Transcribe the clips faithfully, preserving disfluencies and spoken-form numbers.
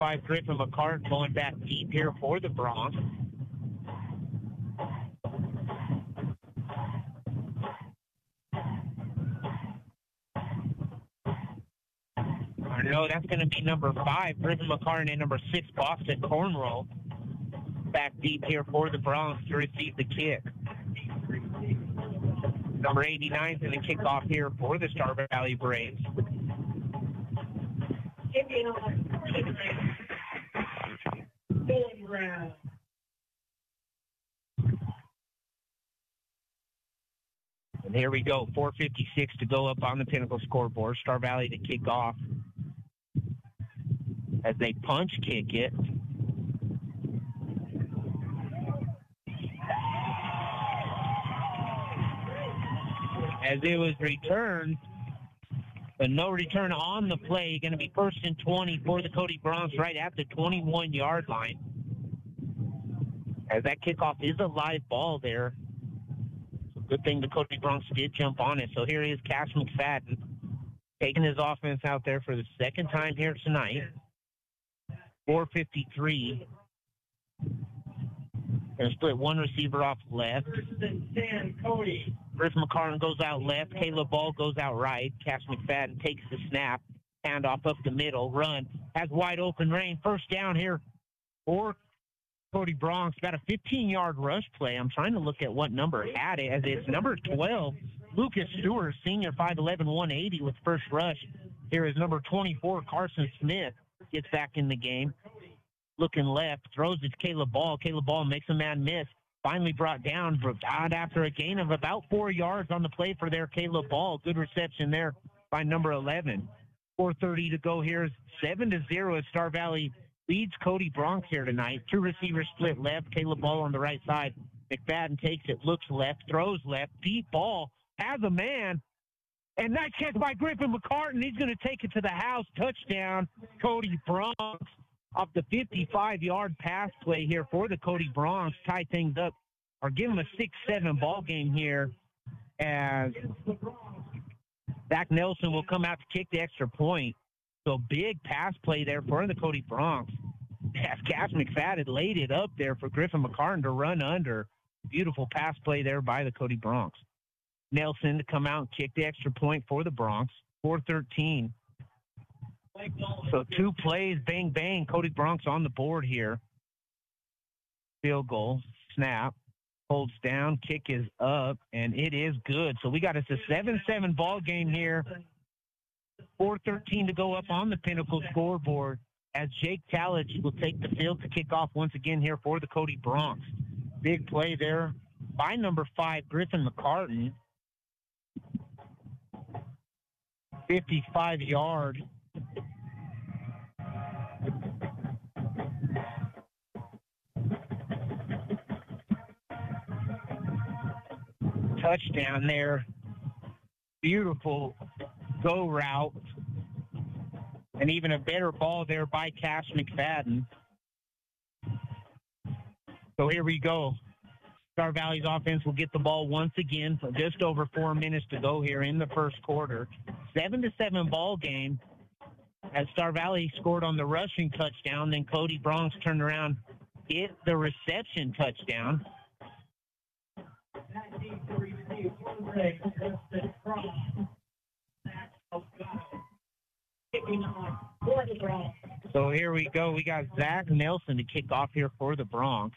Five Griffin McCart going back deep here for the Bronx. I know that's going to be number five, Griffin McCart, and number six, Boston Cornrow. Back deep here for the Bronx to receive the kick. Number eighty-nine is going to kick off here for the Star Valley Braves. And here we go, four fifty-six to go up on the Pinnacle scoreboard. Star Valley to kick off as they punch kick it. As it was returned, but no return on the play. Going to be first and twenty for the Cody Bronx right at the twenty-one-yard line. As that kickoff is a live ball there. So good thing the Cody Bronx did jump on it. So here is Cash McFadden taking his offense out there for the second time here tonight. four fifty-three. Going to split one receiver off left. Cody. Griff McCartan goes out left. Caleb Ball goes out right. Cash McFadden takes the snap. Hand off up the middle. Run. Has wide open lane. First down here for Cody Bronx. About a fifteen-yard rush play. I'm trying to look at what number had it, as it's number twelve. Lucas Stewart, senior, five eleven, one eighty with first rush. Here is number twenty-four, Carson Smith, gets back in the game. Looking left, throws it to Caleb Ball. Caleb Ball makes a man miss. Finally brought down, out after a gain of about four yards on the play for their Caleb Ball. Good reception there by number eleven. four thirty to go here. seven to zero as Star Valley leads Cody Bronx here tonight. Two receivers split left. Caleb Ball on the right side. McFadden takes it, looks left, throws left. Deep ball, has a man. And nice catch by Griffin McCartan. He's going to take it to the house. Touchdown, Cody Bronx. Off the fifty-five-yard pass play here for the Cody Bronx. Tie things up, or give them a six seven ball game here, as Zach Nelson will come out to kick the extra point. So big pass play there for the Cody Bronx. As Cash McFadden laid it up there for Griffin McCartan to run under. Beautiful pass play there by the Cody Bronx. Nelson to come out and kick the extra point for the Bronx. four thirteen. So two plays, bang, bang. Cody Bronx on the board here. Field goal, snap, holds down, kick is up, and it is good. So we got us a seven seven ball game here. four thirteen to go up on the Pinnacle scoreboard as Jake Talich will take the field to kick off once again here for the Cody Bronx. Big play there by number five, Griffin McCartan. fifty-five-yard. Touchdown there. Beautiful go route. And even a better ball there by Cash McFadden. So here we go. Star Valley's offense will get the ball once again. For just over four minutes to go here in the first quarter. Seven to seven ball game. As Star Valley scored on the rushing touchdown, then Cody Bronx turned around, hit the reception touchdown. So here we go. We got Zach Nelson to kick off here for the Bronx.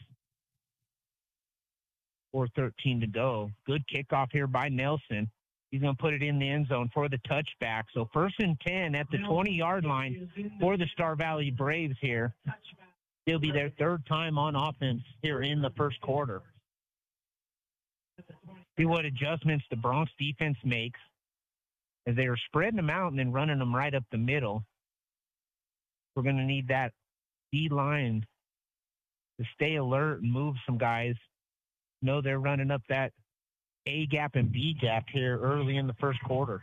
four thirteen to go. Good kickoff here by Nelson. He's going to put it in the end zone for the touchback. So first and ten at the twenty-yard line for the Star Valley Braves here. It'll be their third time on offense here in the first quarter. See what adjustments the Bronx defense makes as they are spreading them out and then running them right up the middle. We're going to need that D-line to stay alert and move some guys. Know they're running up that A gap and B gap here early in the first quarter.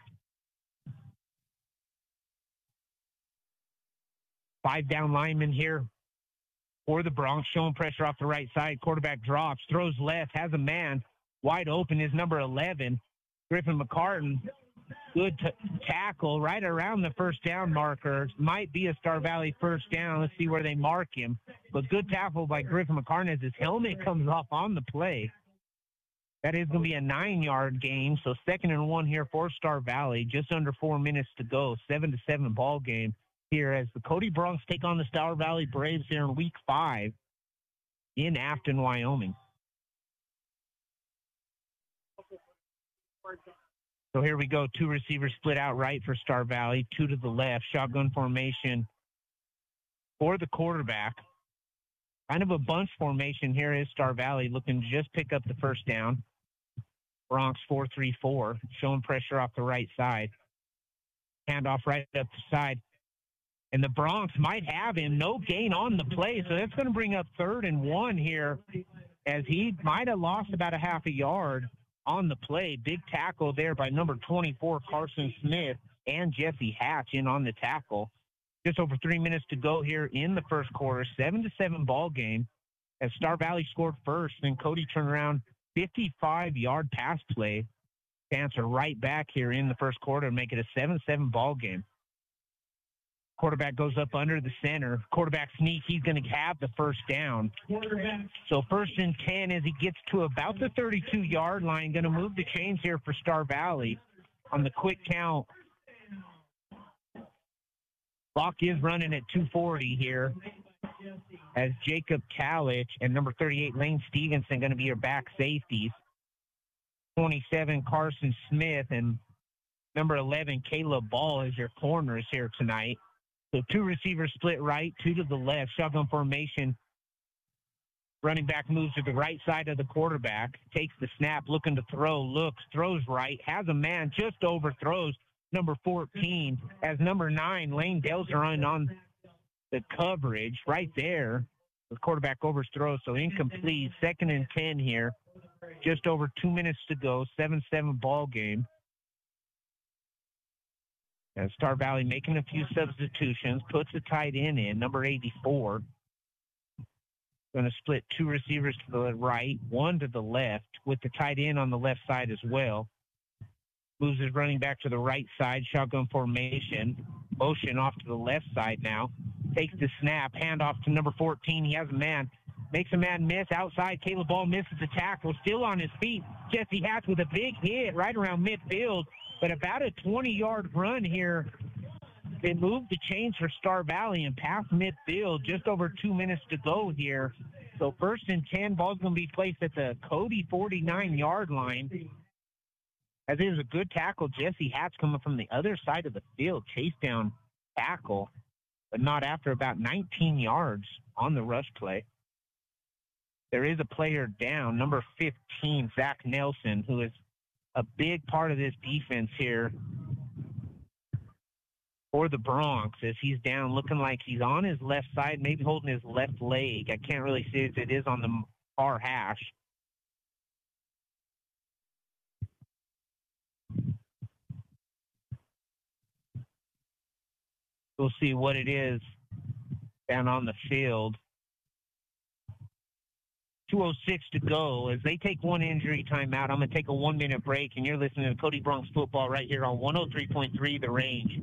Five down linemen here for the Bronx, showing pressure off the right side. Quarterback drops, throws left, has a man wide open, is number eleven, Griffin McCartan. Good t- tackle right around the first down marker. Might be a Star Valley first down. Let's see where they mark him. But good tackle by Griffin McCartan as his helmet comes off on the play. That is going to be a nine-yard gain. So second and one here for Star Valley. Just under four minutes to go. Seven to seven ball game here as the Cody Broncs take on the Star Valley Braves here in week five in Afton, Wyoming. So here we go. Two receivers split out right for Star Valley, two to the left. Shotgun formation for the quarterback. Kind of a bunch formation here is Star Valley looking to just pick up the first down. Broncs four three four, showing pressure off the right side. Handoff right up the side. And the Broncs might have him. No gain on the play, so that's going to bring up third and one here as he might have lost about a half a yard on the play. Big tackle there by number twenty-four, Carson Smith, and Jesse Hatch in on the tackle. Just over three minutes to go here in the first quarter. Seven to seven ball game as Star Valley scored first. Then Cody turned around, fifty-five-yard pass play to answer right back here in the first quarter and make it a seven seven ball game. Quarterback goes up under the center. Quarterback sneak. He's going to have the first down. So first and ten as he gets to about the thirty-two-yard line. Going to move the chains here for Star Valley on the quick count. Clock is running at two forty here as Jacob Kalich and number thirty-eight, Lane Stevenson, going to be your back safeties. twenty-seven, Carson Smith, and number eleven, Caleb Ball is your corners here tonight. So two receivers split right, two to the left. Shotgun formation. Running back moves to the right side of the quarterback. Takes the snap, looking to throw. Looks, throws right. Has a man, just overthrows number fourteen. As number nine, Lane Delzeron on the coverage right there. The quarterback overthrows, so incomplete. Second and ten here. Just over two minutes to go. seven seven ball game. And Star Valley making a few substitutions, puts a tight end in, number eighty-four. Going to split two receivers to the right, one to the left, with the tight end on the left side as well. Moves his running back to the right side, shotgun formation. Motion off to the left side now. Takes the snap, handoff to number fourteen. He has a man. Makes a man miss outside. Caleb Ball misses the tackle, still on his feet. Jesse Hatch with a big hit right around midfield. But about a twenty-yard run here. They moved the chains for Star Valley and past midfield. Just over two minutes to go here. So first and ten, ball's going to be placed at the Cody forty-nine-yard line. As it was a good tackle, Jesse Hatch coming from the other side of the field. Chase down tackle, but not after about nineteen yards on the rush play. There is a player down, number fifteen, Zach Nelson, who is a big part of this defense here for the Broncs, as he's down looking like he's on his left side, maybe holding his left leg. I can't really see if it is on the far hash. We'll see what it is down on the field. two oh six to go as they take one injury timeout. I'm going to take a one-minute break, and you're listening to Cody Broncs football right here on one oh three point three The Range.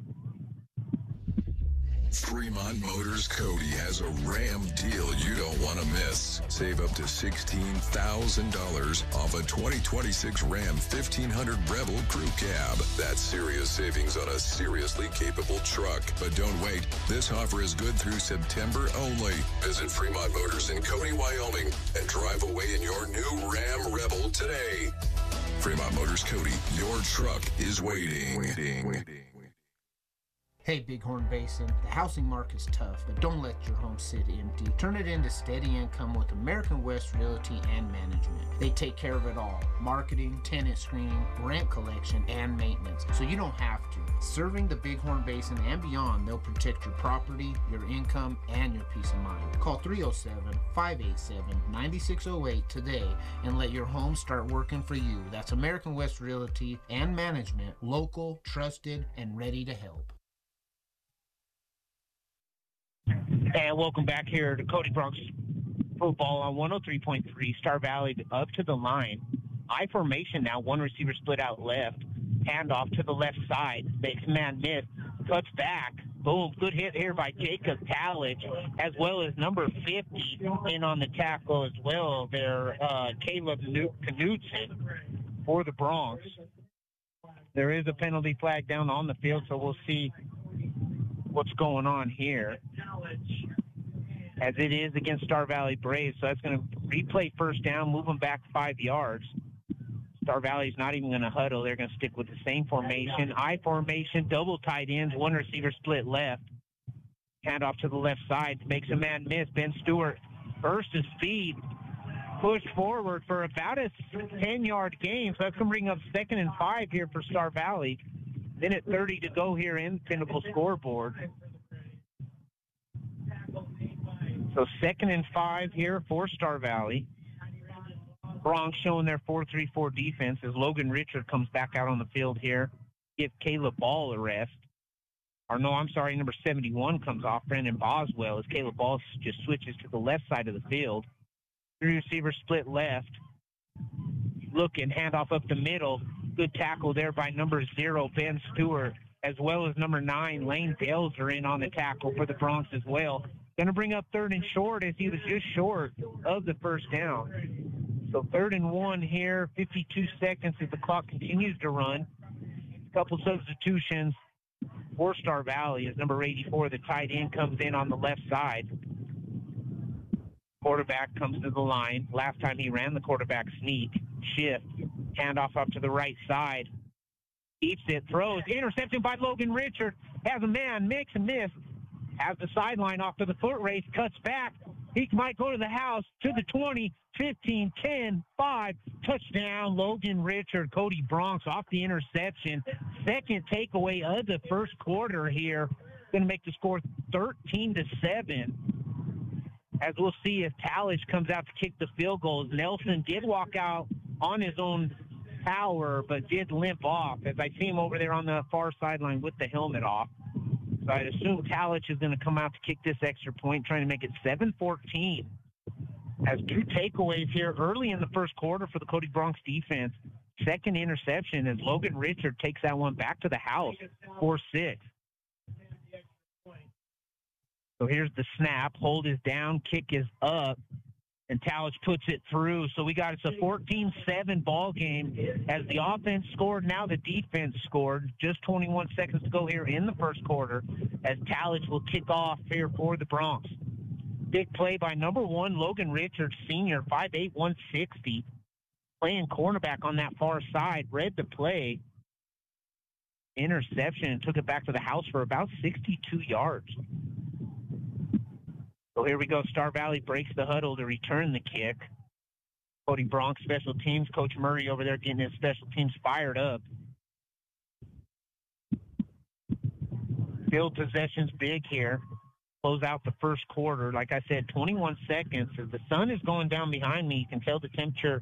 Fremont Motors Cody has a Ram deal you don't want to miss. Save up to sixteen thousand dollars off a twenty twenty-six Ram fifteen hundred Rebel Crew Cab. That's serious savings on a seriously capable truck. But don't wait. This offer is good through September only. Visit Fremont Motors in Cody, Wyoming, and drive away in your new Ram Rebel today. Fremont Motors Cody, your truck is waiting. waiting. waiting. Hey Bighorn Basin, the housing market's tough, but don't let your home sit empty. Turn it into steady income with American West Realty and Management. They take care of it all. Marketing, tenant screening, rent collection, and maintenance, so you don't have to. Serving the Bighorn Basin and beyond, they'll protect your property, your income, and your peace of mind. Call three oh seven, five eight seven, nine six oh eight today and let your home start working for you. That's American West Realty and Management, local, trusted, and ready to help. And welcome back here to Cody Broncs football on one oh three point three. Star Valley up to the line. I formation now. One receiver split out left. Handoff to the left side. Makes man miss. Cuts back. Boom. Good hit here by Jacob Talich, as well as number fifty in on the tackle as well there, uh, Caleb Knutson for the Bronx. There is a penalty flag down on the field, so we'll see what's going on here, as it is against Star Valley Braves. So that's going to replay first down, move them back five yards. Star Valley's not even going to huddle. They're going to stick with the same formation. I formation, double tight ends, one receiver split left. Hand off to the left side. Makes a man miss. Ben Stewart bursts his speed. Push forward for about a ten-yard gain. So that's going to bring up second and five here for Star Valley. Then at thirty to go here in Pinnacle scoreboard. So second and five here for Star Valley. Bronx showing their four three four defense as Logan Richard comes back out on the field here. Give Caleb Ball a rest. Or no, I'm sorry, number seventy-one comes off. Brandon Boswell as Caleb Ball just switches to the left side of the field. Three receivers split left. Looking, handoff up the middle. Good tackle there by number zero, Ben Stewart, as well as number nine, Lane Bales are in on the tackle for the Bronx as well. Going to bring up third and short as he was just short of the first down. So third and one here, fifty-two seconds as the clock continues to run. A couple substitutions for Star Valley as number eighty-four, the tight end, comes in on the left side. Quarterback comes to the line. Last time he ran the quarterback sneak, shift, handoff up to the right side. Keeps it, throws, interception by Logan Richard. Has a man, makes a miss. Has the sideline off to the foot race, cuts back. He might go to the house, to the twenty, fifteen, ten, five. Touchdown, Logan Richard. Cody Bronx off the interception. Second takeaway of the first quarter here. Going to make the score thirteen to seven. As we'll see if Talich comes out to kick the field goal. Nelson did walk out on his own power, but did limp off, as I see him over there on the far sideline with the helmet off. So I'd assume Talich is going to come out to kick this extra point, trying to make it seven fourteen. As two takeaways here early in the first quarter for the Cody Bronx defense. Second interception as Logan Richard takes that one back to the house, four six. So here's the snap. Hold is down, kick is up, and Talich puts it through. So we got, it's a fourteen seven ball game as the offense scored. Now the defense scored. Just twenty-one seconds to go here in the first quarter as Talich will kick off here for the Bronx. Big play by number one, Logan Richards, senior, five eight, one sixty. Playing cornerback on that far side. Read the play. Interception and took it back to the house for about sixty-two yards. So here we go. Star Valley breaks the huddle to return the kick. Cody Bronx special teams. Coach Murray over there getting his special teams fired up. Field possession's big here. Close out the first quarter. Like I said, twenty-one seconds. As the sun is going down behind me, you can tell the temperature.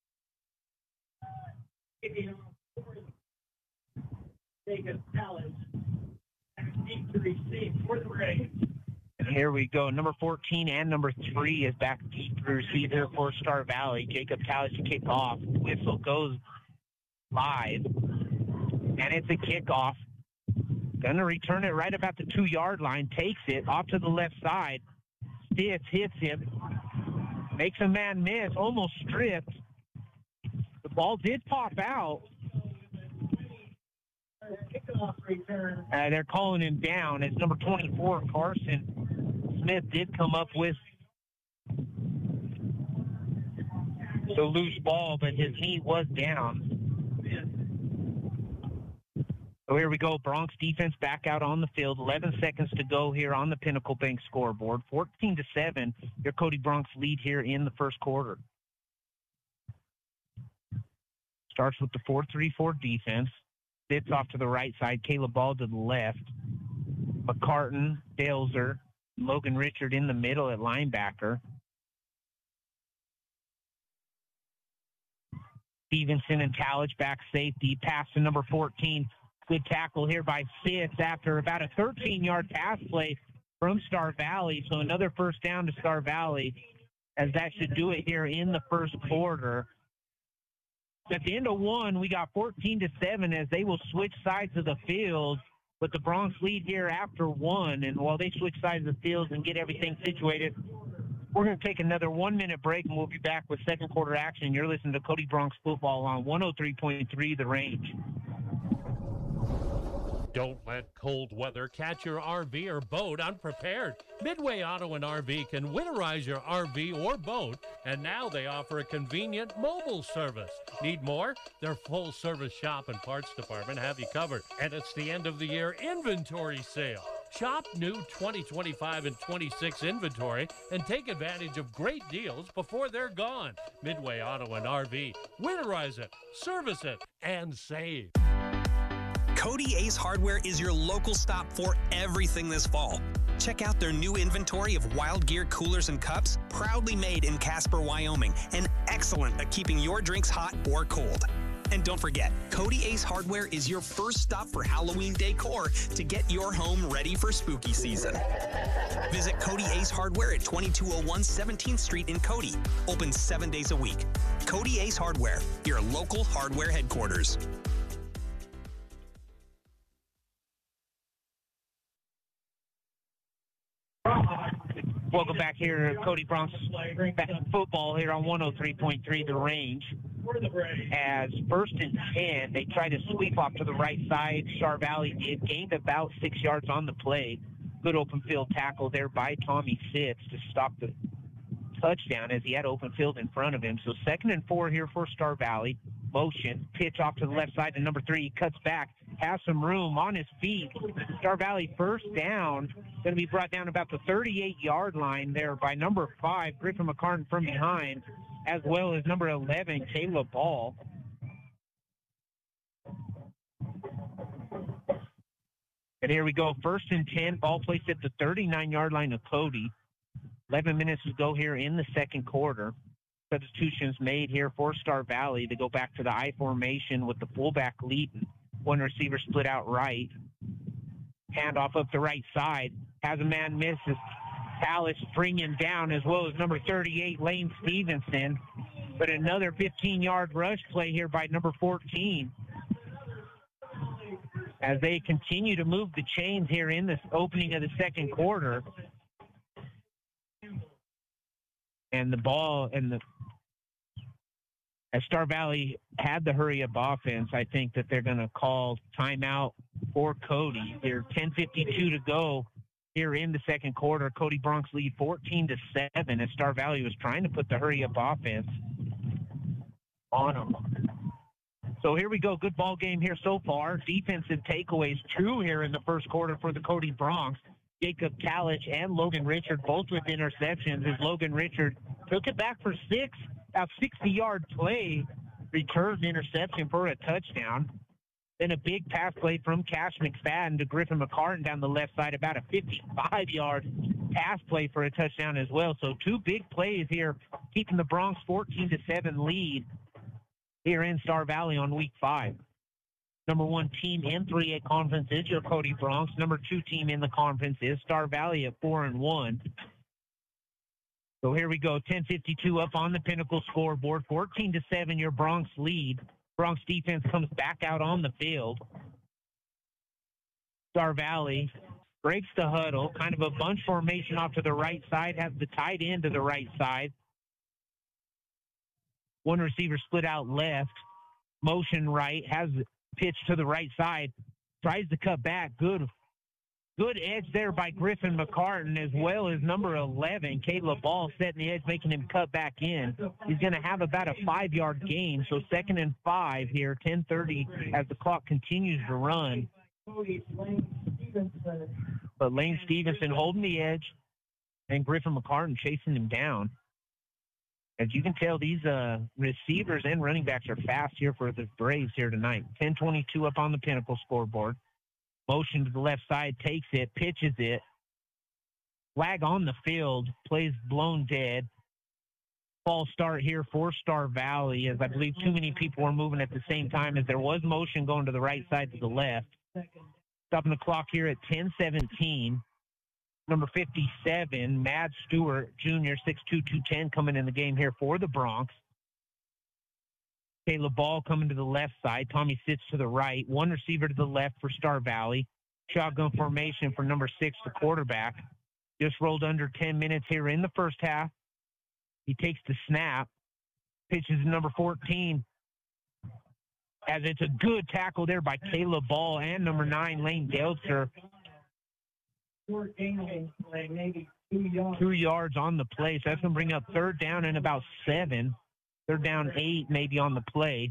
And here we go. Number fourteen and number three is back deep to receive here for Star Valley. Jacob Talich to kick off. Whistle goes live. And it's a kickoff. Gonna return it right about the two-yard line. Takes it off to the left side. Stiff hits him. Makes a man miss. Almost stripped. The ball did pop out. Uh, they're calling him down. It's number twenty-four, Carson Smith, did come up with the loose ball, but his knee was down. So here we go. Bronx defense back out on the field. eleven seconds to go here on the Pinnacle Bank scoreboard. fourteen to seven. Your Cody Bronx lead here in the first quarter. Starts with the four three four defense. Sits off to the right side. Caleb Ball to the left. McCartan, Daleser, Logan Richard in the middle at linebacker. Stevenson and Talich back safety. Pass to number fourteen. Good tackle here by Fitz after about a thirteen-yard pass play from Star Valley. So another first down to Star Valley, as that should do it here in the first quarter. At the end of one, we got fourteen to seven as they will switch sides of the field. But the Bronx lead here after one. And while they switch sides of the field and get everything situated, we're going to take another one-minute break, and we'll be back with second quarter action. You're listening to Cody Bronx Football on one oh three point three The Range. Don't let cold weather catch your R V or boat unprepared. Midway Auto and R V can winterize your R V or boat, and now they offer a convenient mobile service. Need more? Their full-service shop and parts department have you covered, and it's the end of the year inventory sale. Shop new twenty twenty-five and twenty-six inventory and take advantage of great deals before they're gone. Midway Auto and R V. Winterize it, service it, and save. Cody Ace Hardware is your local stop for everything this fall. Check out their new inventory of Wild Gear coolers and cups, proudly made in Casper, Wyoming, and excellent at keeping your drinks hot or cold. And don't forget, Cody Ace Hardware is your first stop for Halloween decor to get your home ready for spooky season. Visit Cody Ace Hardware at twenty-two oh one seventeenth Street in Cody. Open seven days a week. Cody Ace Hardware, your local hardware headquarters. Welcome back here to Cody Bronx Football here on one oh three point three The Range. As first and ten, they try to sweep off to the right side. Star Valley did, gained about six yards on the play. Good open field tackle there by Tommy Sitz to stop the touchdown as he had open field in front of him. So second and four here for Star Valley. Motion, pitch off to the left side to number three. He cuts back, has some room on his feet. Star Valley first down, going to be brought down about the thirty-eight-yard line there by number five, Griffin McCartan from behind, as well as number eleven, Caleb Ball. And here we go, first and ten, ball placed at the thirty-nine-yard line of Cody. eleven minutes to go here in the second quarter. Substitutions made here for Star Valley to go back to the I formation with the fullback leading. One receiver split out right. Handoff up the right side. Has a man miss. Palace bringing down as well as number thirty-eight, Lane Stevenson. But another fifteen-yard rush play here by number fourteen. As they continue to move the chains here in the opening of the second quarter. And the ball and the as Star Valley had the hurry-up offense, I think that they're going to call timeout for Cody. There's ten fifty-two to go here in the second quarter. Cody Bronx lead fourteen to seven as Star Valley was trying to put the hurry-up offense on them. So here we go. Good ball game here so far. Defensive takeaways, two here in the first quarter for the Cody Bronx. Jacob Kalich and Logan Richard, both with interceptions, as Logan Richard took it back for six, a sixty-yard play, returned interception for a touchdown. Then a big pass play from Cash McFadden to Griffin McCartan down the left side, about a fifty-five-yard pass play for a touchdown as well. So two big plays here, keeping the Bronx fourteen to seven lead here in Star Valley on week five. Number one team in three A conference is your Cody Bronx. Number two team in the conference is Star Valley at four and one. So here we go, ten fifty-two up on the Pinnacle scoreboard, fourteen to seven, your Bronx lead. Bronx defense comes back out on the field. Star Valley breaks the huddle, kind of a bunch formation off to the right side, has the tight end to the right side. One receiver split out left, motion right, has pitch to the right side, tries to cut back. Good good edge there by Griffin McCartan, as well as number eleven, Caleb Ball, setting the edge, making him cut back in. He's going to have about a five-yard gain, so second and five here, ten thirty as the clock continues to run. But Lane Stevenson holding the edge, and Griffin McCartan chasing him down. As you can tell, these uh, receivers and running backs are fast here for the Braves here tonight. ten twenty-two up on the Pinnacle scoreboard. Motion to the left side, takes it, pitches it. Flag on the field, plays blown dead. False start here for Star Valley, as I believe too many people were moving at the same time, as there was motion going to the right side to the left. Stopping the clock here at ten seventeen. Number fifty-seven, Mad Stewart, Junior, six two, two ten, coming in the game here for the Bronx. Caleb Ball coming to the left side. Tommy sits to the right. One receiver to the left for Star Valley. Shotgun formation for number six, the quarterback. Just rolled under ten minutes here in the first half. He takes the snap. Pitches to number fourteen. As it's a good tackle there by Caleb Ball and number nine, Lane Deltzer. Maybe two yards. Two yards on the play. So that's going to bring up third down and about seven. Third down eight maybe on the play.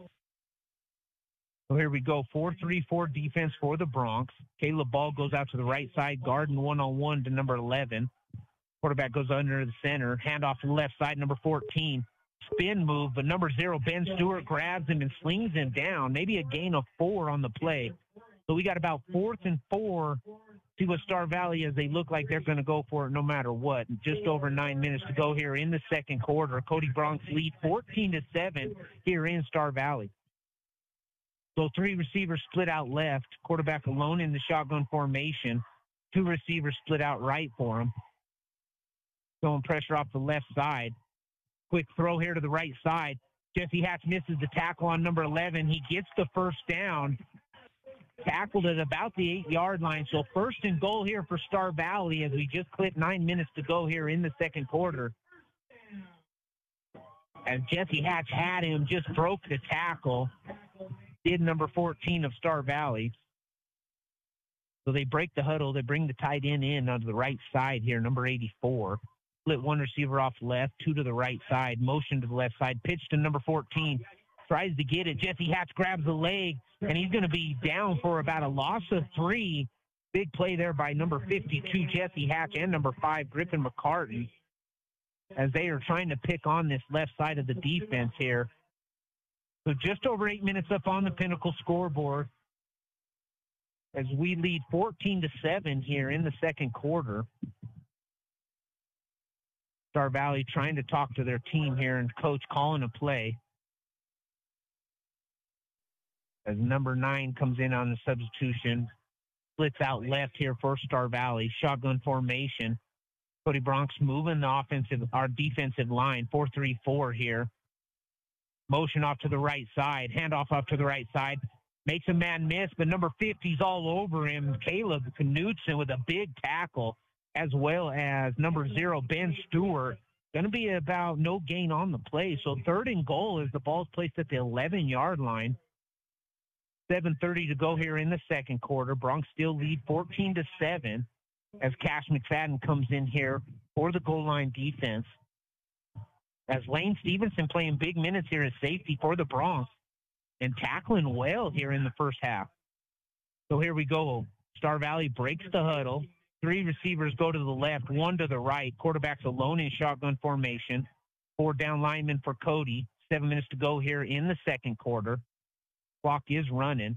So here we go. four three four defense for the Bronx. Caleb Ball goes out to the right side. Garden one-on-one to number eleven. Quarterback goes under the center. Handoff to the left side, number fourteen. Spin move, but number zero, Ben Stewart, grabs him and slings him down. Maybe a gain of four on the play. So we got about fourth and four. See what Star Valley is. They look like they're going to go for it no matter what. Just over nine minutes to go here in the second quarter. Cody Bronx lead fourteen to seven here in Star Valley. So three receivers split out left. Quarterback alone in the shotgun formation. Two receivers split out right for him. Throwing pressure off the left side. Quick throw here to the right side. Jesse Hatch misses the tackle on number eleven. He gets the first down. Tackled at about the eight-yard line. So first and goal here for Star Valley as we just clipped nine minutes to go here in the second quarter. As Jesse Hatch had him, just broke the tackle. Did number fourteen of Star Valley. So they break the huddle. They bring the tight end in onto the right side here, number eighty-four. Split one receiver off left, two to the right side, motion to the left side, pitch to number fourteen, tries to get it. Jesse Hatch grabs the leg, and he's going to be down for about a loss of three. Big play there by number fifty-two, Jesse Hatch, and number five, Griffin McCartan, as they are trying to pick on this left side of the defense here. So just over eight minutes up on the Pinnacle scoreboard as we lead fourteen to seven here in the second quarter. Star Valley trying to talk to their team here and coach calling a play. As number nine comes in on the substitution, splits out left here for Star Valley. Shotgun formation. Cody Bronx moving the offensive, our defensive line, four three four here. Motion off to the right side, handoff off to the right side. Makes a man miss, but number fifty's all over him. Caleb Knudsen with a big tackle, as well as number zero, Ben Stewart. Going to be about no gain on the play. So third and goal as the ball's placed at the eleven-yard line. seven thirty to go here in the second quarter. Bronx still lead fourteen to seven as Cash McFadden comes in here for the goal line defense. As Lane Stevenson playing big minutes here as safety for the Bronx and tackling well here in the first half. So here we go. Star Valley breaks the huddle. Three receivers go to the left, one to the right. Quarterback's alone in shotgun formation. Four down linemen for Cody. Seven minutes to go here in the second quarter. Clock is running.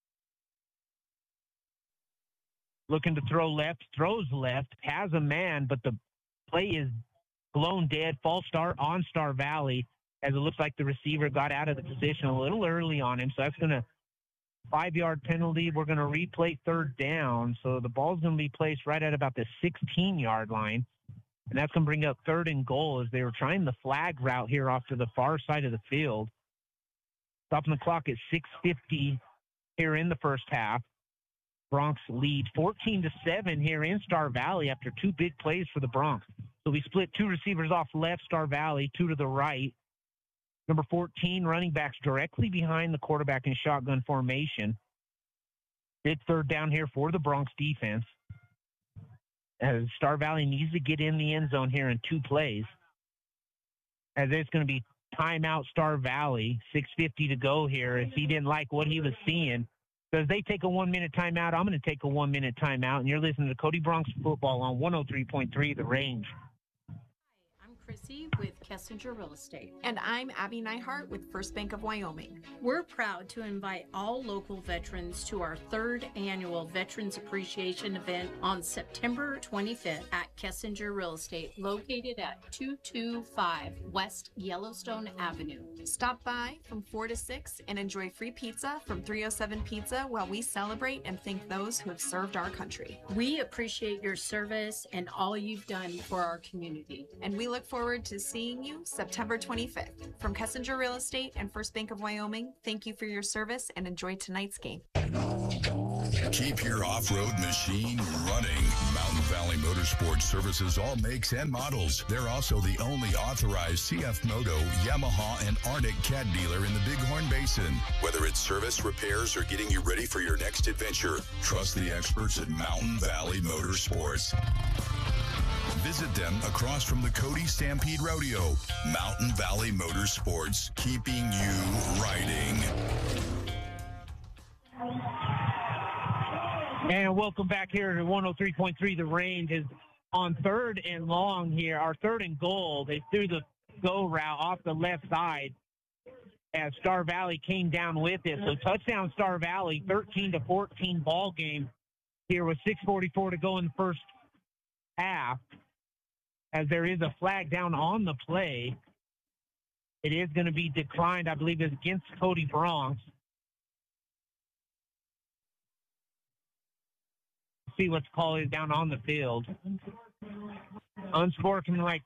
Looking to throw left, throws left, has a man, but the play is blown dead. False start on Star Valley as it looks like the receiver got out of the position a little early on him. So that's going to five-yard penalty. We're going to replay third down. So the ball's going to be placed right at about the sixteen-yard line. And that's going to bring up third and goal as they were trying the flag route here off to the far side of the field. Stopping the clock at six fifty here in the first half. Bronx lead fourteen to seven here in Star Valley after two big plays for the Bronx. So we split two receivers off left, Star Valley, two to the right. Number fourteen, running backs directly behind the quarterback in shotgun formation. Big third down here for the Bronx defense. As Star Valley needs to get in the end zone here in two plays. As it's going to be timeout Star Valley, six fifty to go here. If he didn't like what he was seeing, because they take a one-minute timeout, I'm going to take a one-minute timeout, and you're listening to Cody Bronx Football on one oh three point three The Range. Chrissy with Kessinger Real Estate. And I'm Abby Neihart with First Bank of Wyoming. We're proud to invite all local veterans to our third annual Veterans Appreciation event on September twenty-fifth at Kessinger Real Estate, located at two two five West Yellowstone Avenue. Stop by from four to six and enjoy free pizza from three oh seven Pizza while we celebrate and thank those who have served our country. We appreciate your service and all you've done for our community. And we look forward to seeing inviting you September twenty-fifth. From Kessinger Real Estate and First Bank of Wyoming, thank you for your service and enjoy tonight's game. Keep your off-road machine running. Mountain Valley Motorsports services all makes and models. They're also the only authorized C F Moto, Yamaha, and Arctic Cat dealer in the Bighorn Basin. Whether it's service, repairs, or getting you ready for your next adventure, trust the experts at Mountain Valley Motorsports. Visit them across from the Cody Stampede Rodeo. Mountain Valley Motorsports, keeping you riding. And welcome back here to one oh three point three. The Range is on third and long here. Our third and goal. They threw the go route off the left side as Star Valley came down with it. So touchdown Star Valley, thirteen to fourteen ball game here with six forty-four to go in the first half. As there is a flag down on the play. It is going to be declined, I believe, it's against Cody Bronx. See what's called down on the field. Unsportsmanlike.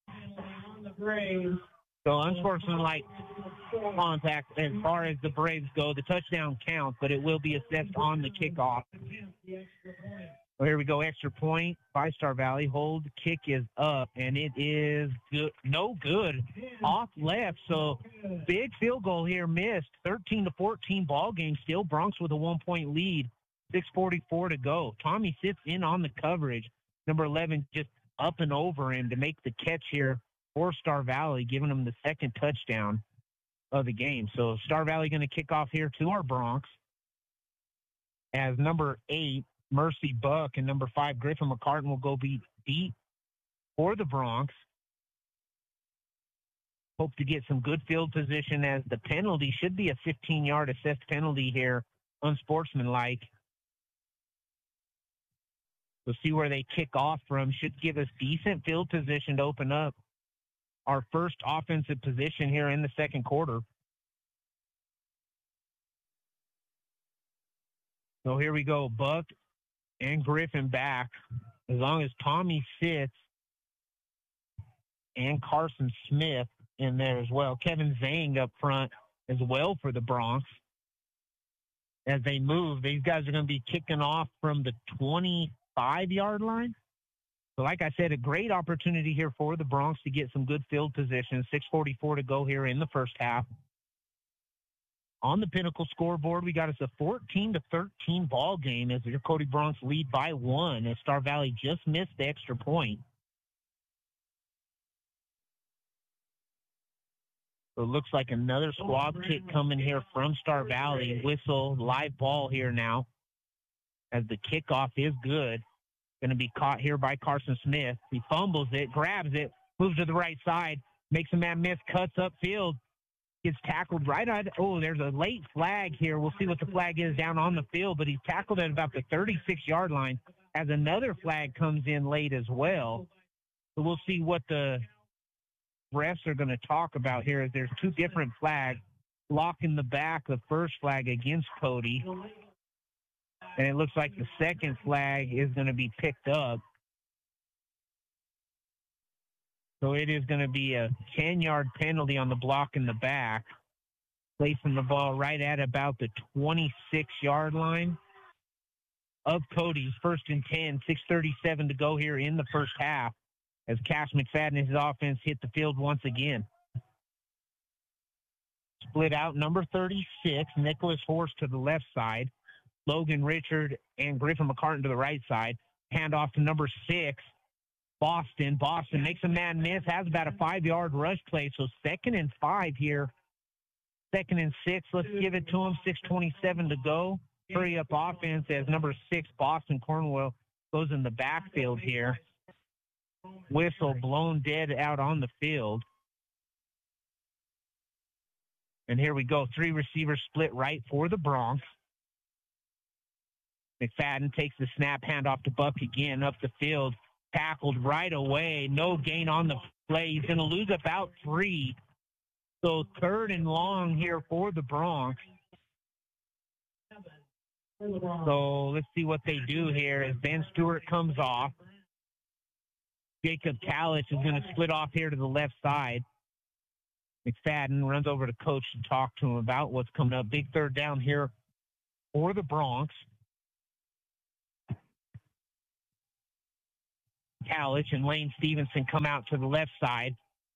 So unsportsmanlike contact as far as the Braves go. The touchdown counts, but it will be assessed on the kickoff. So here we go, extra point by Star Valley. Hold, kick is up, and it is good, no good, off left. So big field goal here missed. thirteen to fourteen ball game. Still Bronx with a one-point lead. six forty-four to go. Tommy sits in on the coverage. Number eleven just up and over him to make the catch here for Star Valley, giving them the second touchdown of the game. So Star Valley going to kick off here to our Bronx as number eight, Mercy Buck, and number five, Griffin McCartan will go beat deep for the Bronx. Hope to get some good field position as the penalty should be a fifteen-yard assessed penalty here, unsportsmanlike. We'll see where they kick off from. Should give us decent field position to open up our first offensive position here in the second quarter. So here we go, Buck and Griffin back. As long as Tommy sits and Carson Smith in there as well. Kevin Zang up front as well for the Bronx. As they move, these guys are going to be kicking off from the twenty-five-yard line. So like I said, a great opportunity here for the Bronx to get some good field position. six forty-four to go here in the first half. On the Pinnacle scoreboard, we got us a fourteen to thirteen ball game as your Cody Bronx lead by one as Star Valley just missed the extra point. So it looks like another squab kick coming here from Star Valley. Whistle, live ball here now as the kickoff is good. Going to be caught here by Carson Smith. He fumbles it, grabs it, moves to the right side, makes a man miss, cuts upfield. Gets tackled right on. Oh, there's a late flag here. We'll see what the flag is down on the field, but he's tackled at about the thirty-six-yard line as another flag comes in late as well. So we'll see what the refs are going to talk about here. As there's two different flags. Lock in the back, the first flag against Cody. And it looks like the second flag is going to be picked up. So it is going to be a ten-yard penalty on the block in the back, placing the ball right at about the twenty-six-yard line of Cody's. First and ten, six thirty-seven to go here in the first half as Cash McFadden and his offense hit the field once again. Split out, number thirty-six, Nicholas Horst to the left side, Logan Richard and Griffin McCartan to the right side. Handoff to number six, Boston. Boston makes a man miss, has about a five-yard rush play, so second and five here. Second and six, let's give it to him, six twenty-seven to go. Hurry up offense as number six, Boston Cornwell, goes in the backfield here. Whistle blown dead out on the field. And here we go, three receivers split right for the Bronx. McFadden takes the snap, handoff to Buck again, up the field. Tackled right away. No gain on the play. He's going to lose about three. So third and long here for the Bronx. So let's see what they do here as Ben Stewart comes off. Jacob Kalich is going to split off here to the left side. McFadden runs over to coach to talk to him about what's coming up. Big third down here for the Bronx. Kalich and Lane Stevenson come out to the left side.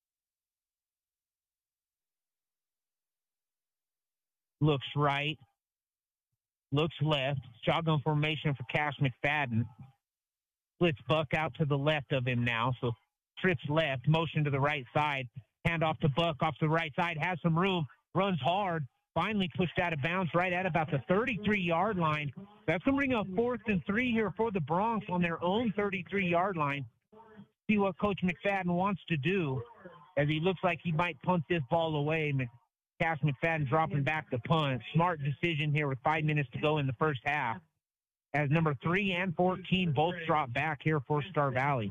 Looks right. Looks left. Shotgun formation for Cash McFadden. Splits Buck out to the left of him now. So trips left. Motion to the right side. Hand off to Buck off to the right side. Has some room. Runs hard. Finally pushed out of bounds right at about the thirty-three-yard line. That's going to bring up fourth and three here for the Bronx on their own thirty-three-yard line. See what Coach McFadden wants to do, as he looks like he might punt this ball away. Cass McFadden dropping back the punt. Smart decision here with five minutes to go in the first half, as number three and fourteen both drop back here for Star Valley.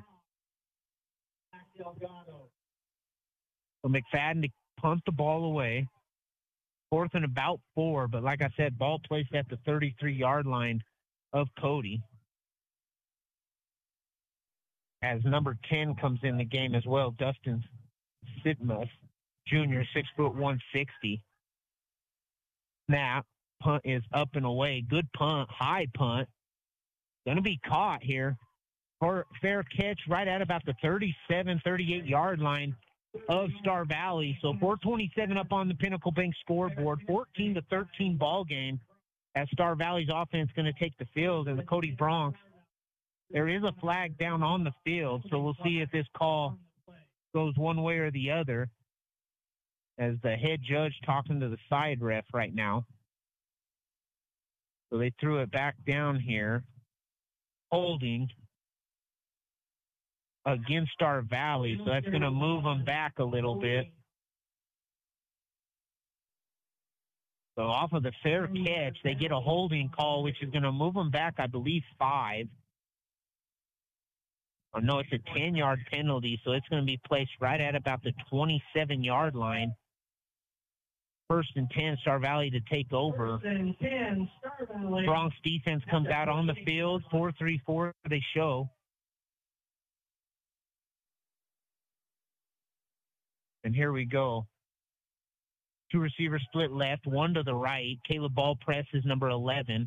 So McFadden to punt the ball away. Fourth and about four, but like I said, ball placed at the thirty-three-yard line of Cody. As number ten comes in the game as well, Dustin Sidmuth, Junior, six foot one sixty. Snap, punt is up and away. Good punt, high punt. Going to be caught here. For fair catch right at about the thirty-seven, thirty-eight-yard line of Star Valley. So four twenty-seven up on the Pinnacle Bank scoreboard. fourteen to thirteen ball game, as Star Valley's offense going to take the field, and the Cody Bronx. There is a flag down on the field, so we'll see if this call goes one way or the other, as the head judge talking to the side ref right now. So they threw it back down here. Holding against Star Valley, so that's going to move them back a little bit. So off of the fair catch, they get a holding call, which is going to move them back, I believe, five. Oh, no, it's a ten-yard penalty, so it's going to be placed right at about the twenty-seven-yard line. First and ten, Star Valley to take over. First and ten, Star Valley. Bronx defense comes out on the field, four three four, they show. And here we go. Two receivers split left, one to the right. Caleb Ball presses number eleven.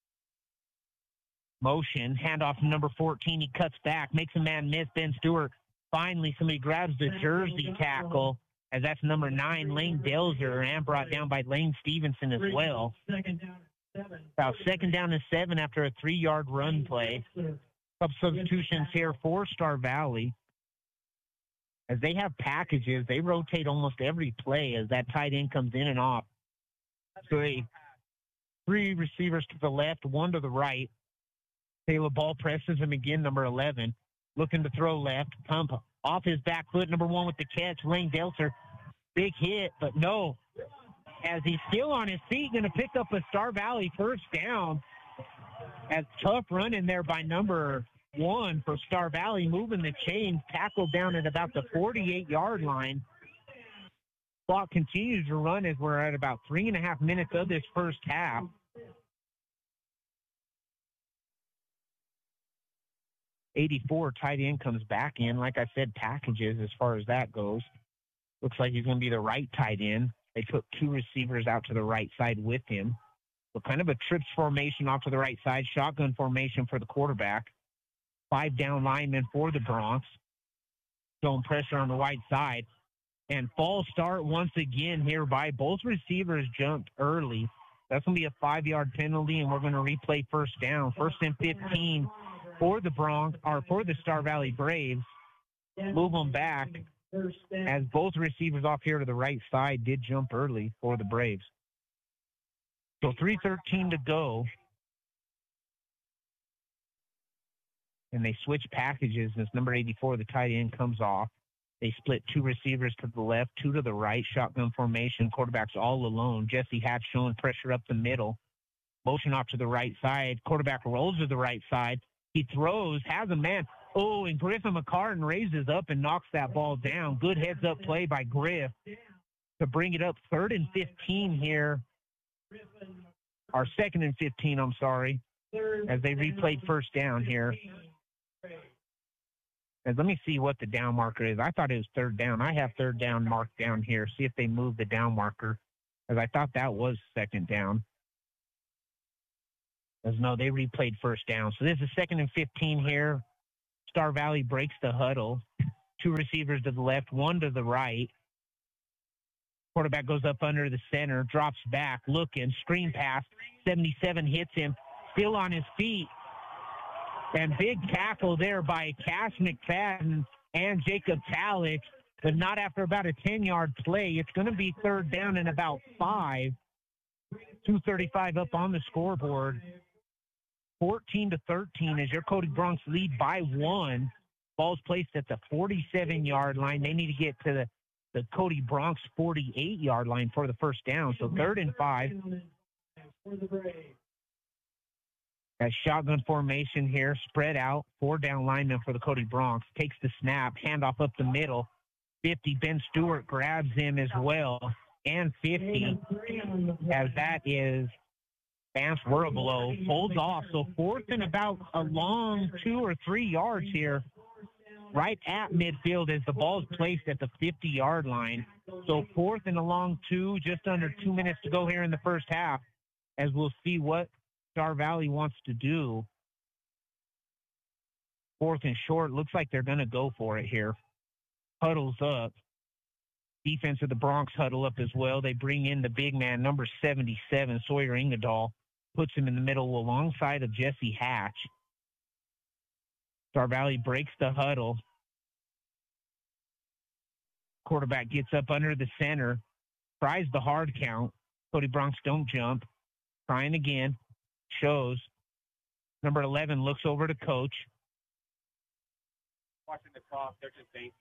Motion, handoff to number fourteen. He cuts back, makes a man miss. Ben Stewart. Finally, somebody grabs the jersey tackle, as that's number nine, Lane Delzer, and brought down by Lane Stevenson as well. About second down and seven after a three-yard run play. Couple substitutions here for Star Valley. As they have packages, they rotate almost every play as that tight end comes in and off. So they, three receivers to the left, one to the right. Caleb Ball presses him again, number eleven. Looking to throw left. Pump off his back foot, number one with the catch, Lane Delzer. Big hit, but no. As he's still on his feet, going to pick up a Star Valley first down. As tough running there by number one for Star Valley, moving the chains, tackled down at about the forty-eight-yard line. Clock continues to run as we're at about three and a half minutes of this first half. eighty-four tight end comes back in. Like I said, packages as far as that goes. Looks like he's going to be the right tight end. They took two receivers out to the right side with him. So kind of a trips formation off to the right side. Shotgun formation for the quarterback. Five down linemen for the Bronx. Showing pressure on the right side. And false start once again here by both receivers jumped early. That's going to be a five-yard penalty, and we're going to replay first down. First and fifteen for the Bronx, or for the Star Valley Braves. Move them back, as both receivers off here to the right side did jump early for the Braves. So three thirteen to go. And they switch packages as number eighty-four, the tight end, comes off. They split two receivers to the left, two to the right. Shotgun formation. Quarterback's all alone. Jesse Hatch showing pressure up the middle. Motion off to the right side. Quarterback rolls to the right side. He throws, has a man. Oh, and Griffin McCartan raises up and knocks that ball down. Good heads-up play by Griff to bring it up third and fifteen here. Or second and fifteen, I'm sorry, as they replayed first down here. And let me see what the down marker is. I thought it was third down. I have third down marked down here. See if they move the down marker, because I thought that was second down. As no, they replayed first down. So this is second and fifteen here. Star Valley breaks the huddle. Two receivers to the left, one to the right. Quarterback goes up under the center, drops back, looking, screen pass. seventy-seven hits him, still on his feet. And big tackle there by Cash McFadden and Jacob Talik, but not after about a ten-yard play. It's going to be third down and about five. two thirty-five up on the scoreboard. fourteen to thirteen as your Cody Bronx lead by one. Ball's placed at the forty-seven-yard line. They need to get to the, the Cody Bronx forty-eight-yard line for the first down. So third and five. Got shotgun formation here, spread out. Four down linemen for the Cody Bronx. Takes the snap, handoff up the middle. fifty, Ben Stewart grabs him as well. And fifty, as that is Vance Werbelow, holds off. So fourth and about a long two or three yards here, right at midfield as the ball is placed at the fifty-yard line. So fourth and a long two, just under two minutes to go here in the first half, as we'll see what Star Valley wants to do. Fourth and short, looks like they're going to go for it here. Huddles up. Defense of the Bronx huddle up as well. They bring in the big man, number seventy-seven, Sawyer Ingadall. Puts him in the middle alongside of Jesse Hatch. Star Valley breaks the huddle. Quarterback gets up under the center. Tries the hard count. Cody Bronx don't jump. Trying again. Shows. Number eleven looks over to coach. Watching the clock, they're just saying.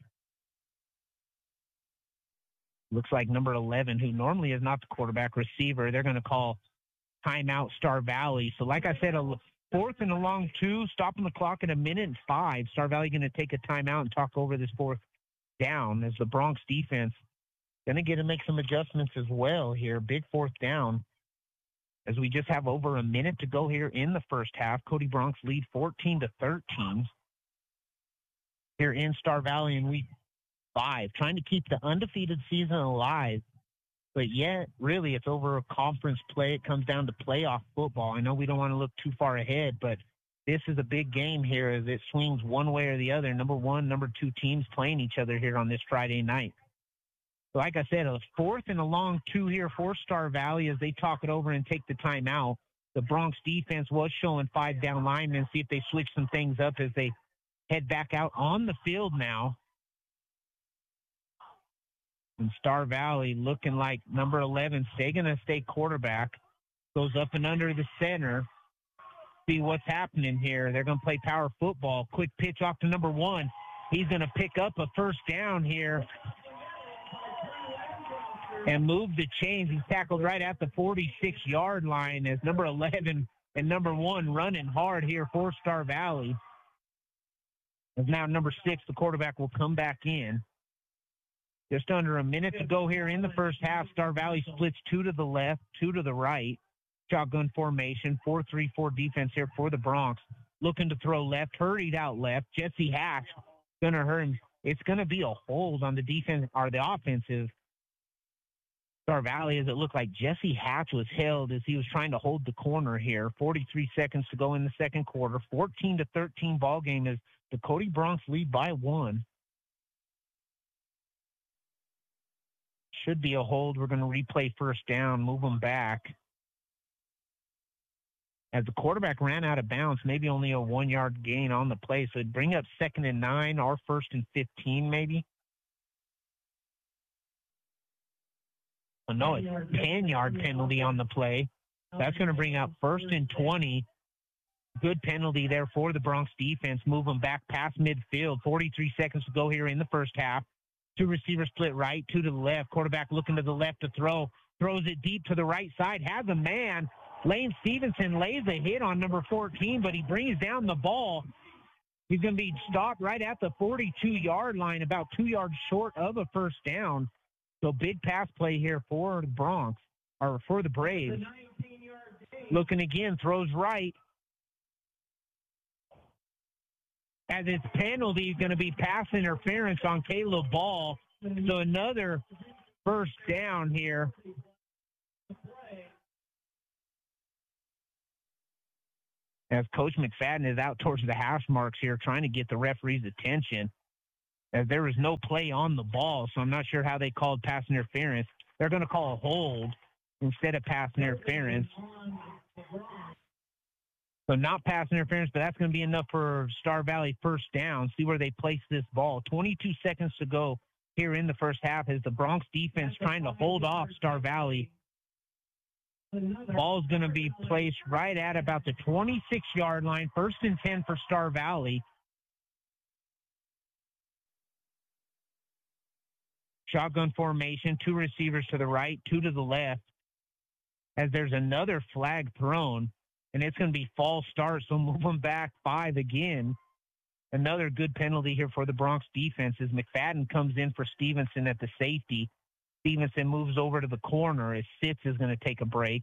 Looks like number eleven, who normally is not the quarterback receiver, they're going to call timeout Star Valley. So like I said, a fourth and a long two, stopping the clock at a minute and five. Star Valley going to take a timeout and talk over this fourth down as the Bronx defense going to get to make some adjustments as well here. Big fourth down. As we just have over a minute to go here in the first half. Cody Bronx lead fourteen to thirteen here in Star Valley in week five, trying to keep the undefeated season alive. But yet, really, it's over a conference play. It comes down to playoff football. I know we don't want to look too far ahead, but this is a big game here as it swings one way or the other. Number one, number two teams playing each other here on this Friday night. So like I said, a fourth and a long two here for Star Valley as they talk it over and take the timeout. The Bronx defense was showing five down linemen. See if they switch some things up as they head back out on the field now. And Star Valley looking like number eleven, stay going to stay quarterback. Goes up and under the center. See what's happening here. They're going to play power football. Quick pitch off to number one. He's going to pick up a first down here and move the chains. He's tackled right at the forty-six-yard line as number eleven and number one running hard here for Star Valley. As now number six, the quarterback, will come back in. Just under a minute to go here in the first half. Star Valley splits two to the left, two to the right. Shotgun formation, four three four defense here for the Bronx. Looking to throw left, hurried out left. Jesse Hatch going to hurt him. It's going to be a hold on the defense or the offensive Star Valley, as it looked like Jesse Hatch was held as he was trying to hold the corner here. forty-three seconds to go in the second quarter. fourteen to thirteen ball game as the Cody Bronx lead by one. Should be a hold. We're going to replay first down, move them back. As the quarterback ran out of bounds, maybe only a one-yard gain on the play. So it'd bring up second and nine or first and fifteen maybe. Oh, no, it's ten-yard penalty on the play. That's going to bring up first and twenty. Good penalty there for the Bronx defense. Move them back past midfield. forty-three seconds to go here in the first half. Two receivers split right, two to the left. Quarterback looking to the left to throw. Throws it deep to the right side. Has a man. Lane Stevenson lays a hit on number fourteen, but he brings down the ball. He's going to be stopped right at the forty-two-yard line, about two yards short of a first down. So big pass play here for the Bronx, or for the Braves. Looking again, throws right. as its penalty is going to be pass interference on Caleb Ball. So another first down here. As Coach McFadden is out towards the hash marks here trying to get the referee's attention. As there was no play on the ball, so I'm not sure how they called pass interference. They're going to call a hold instead of pass interference. So not pass interference, but that's going to be enough for Star Valley first down. See where they place this ball. twenty-two seconds to go here in the first half as the Bronx defense trying to hold off Star Valley. Ball's going to be placed right at about the twenty-six-yard line. First and ten for Star Valley. Shotgun formation, two receivers to the right, two to the left. As there's another flag thrown, and it's going to be false start, so move them back five again. Another good penalty here for the Bronx defense as McFadden comes in for Stevenson at the safety. Stevenson moves over to the corner as Sitz is going to take a break.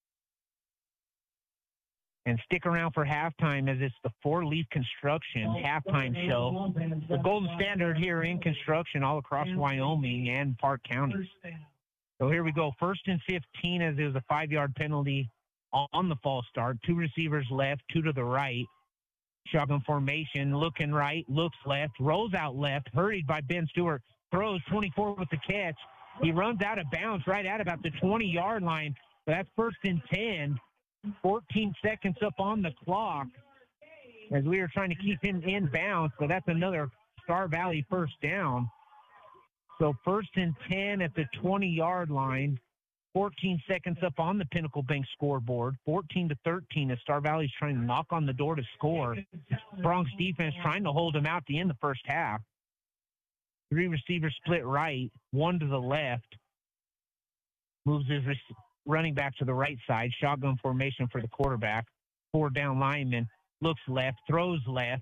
And stick around for halftime as it's the Four Leaf Construction halftime show. The golden standard here in construction all across Wyoming and Park County. So here we go. First and fifteen as there's a five-yard penalty on the false start. Two receivers left, two to the right. Shotgun formation, looking right, looks left, rolls out left, hurried by Ben Stewart, throws twenty-four with the catch. He runs out of bounds right at about the twenty-yard line. So that's first and ten. fourteen seconds up on the clock as we are trying to keep him in bounds. So that's another Star Valley first down. So first and ten at the twenty-yard line. fourteen seconds up on the Pinnacle Bank scoreboard. fourteen to thirteen as Star Valley's trying to knock on the door to score. Bronx defense trying to hold them out to end the first half. Three receivers split right, one to the left. Moves his rec- running back to the right side. Shotgun formation for the quarterback. Four down lineman. Looks left, throws left.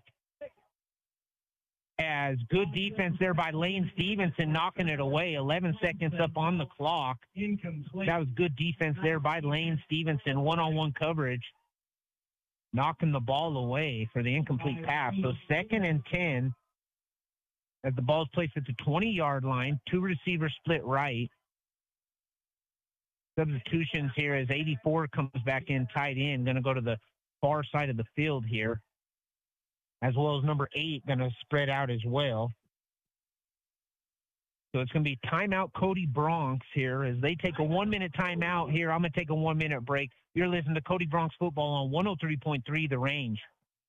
As good defense there by Lane Stevenson knocking it away. eleven seconds up on the clock. That was good defense there by Lane Stevenson. One-on-one coverage. Knocking the ball away for the incomplete pass. So second and ten. As the ball is placed at the twenty-yard line, two receivers split right. Substitutions here as eighty-four comes back in tight end, going to go to the far side of the field here, as well as number eight going to spread out as well. So it's going to be timeout Cody Bronx here as they take a one-minute timeout here. I'm going to take a one-minute break. You're listening to Cody Bronx Football on one oh three point three The Range.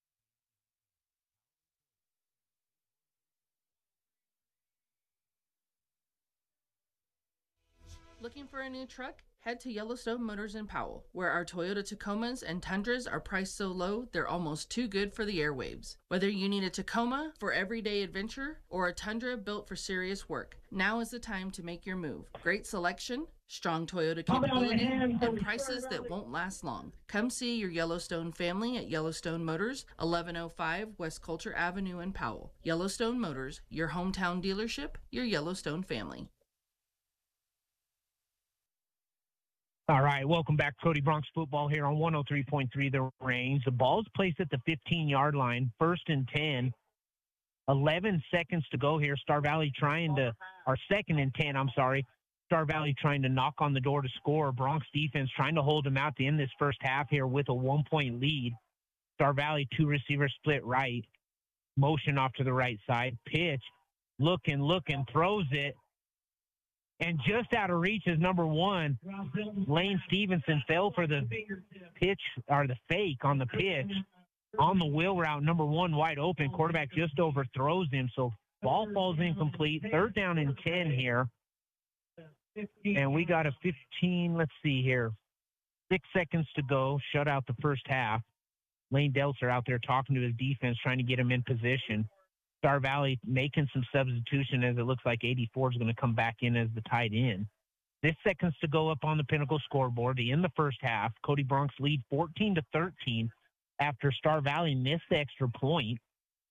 Looking for a new truck? Head to Yellowstone Motors in Powell, where our Toyota Tacomas and Tundras are priced so low they're almost too good for the airwaves. Whether you need a Tacoma for everyday adventure or a Tundra built for serious work, now is the time to make your move. Great selection, strong Toyota capability, and prices that won't last long. Come see your Yellowstone family at Yellowstone Motors, eleven oh five West Coulter Avenue in Powell. Yellowstone Motors, your hometown dealership, your Yellowstone family. All right, welcome back. Cody Bronx Football here on one oh three point three The Range. The ball's placed at the fifteen-yard line, first and ten. eleven seconds to go here. Star Valley trying to, or second and ten, I'm sorry. Star Valley trying to knock on the door to score. Bronx defense trying to hold them out to end this first half here with a one-point lead. Star Valley, two receivers split right. Motion off to the right side. Pitch, looking, looking, throws it. And just out of reach is number one. Lane Stevenson fell for the pitch, or the fake on the pitch. On the wheel route, number one wide open. Quarterback just overthrows him, so ball falls incomplete. Third down and ten here. And we got a fifteen, let's see here. Six seconds to go. Shut out the first half. Lane Delser out there talking to his defense, trying to get him in position. Star Valley making some substitution as it looks like eighty-four is going to come back in as the tight end. Six seconds to go up on the Pinnacle scoreboard to end the first half. Cody Bronx lead fourteen to thirteen after Star Valley missed the extra point.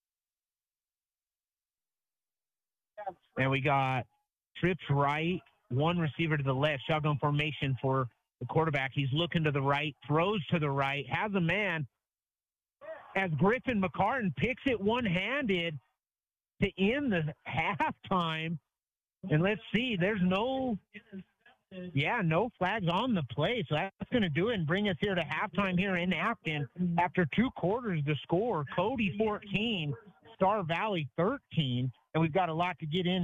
And we got trips right, one receiver to the left, shotgun formation for the quarterback. He's looking to the right, throws to the right, has a man, as Griffin McCartan picks it one-handed to end the halftime. And let's see, there's no, yeah, no flags on the play. So that's going to do it and bring us here to halftime here in Afton. After two quarters, the score, Cody fourteen, Star Valley thirteen. And we've got a lot to get in